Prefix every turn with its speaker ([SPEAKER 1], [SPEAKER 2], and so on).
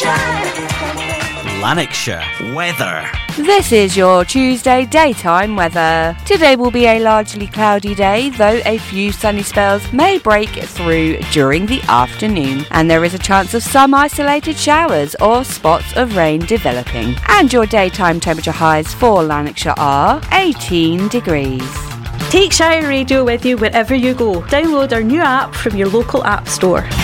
[SPEAKER 1] Lanarkshire weather.
[SPEAKER 2] This is your Tuesday daytime weather. Today will be a largely cloudy day, though a few sunny spells may break through during the afternoon, and there is a chance of some isolated showers or spots of rain developing. And your daytime temperature highs for Lanarkshire are 18 degrees.
[SPEAKER 3] Take Shire Radio with you wherever you go. Download our new app from your local app store.